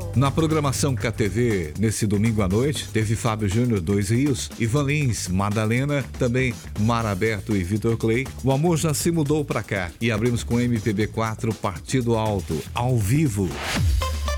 Na programação KTV, nesse domingo à noite, teve Fábio Júnior, Dois Rios, Ivan Lins, Madalena, também Mar Aberto e Vitor Clay. O amor já se mudou pra cá. E abrimos com MPB4, Partido Alto, ao vivo.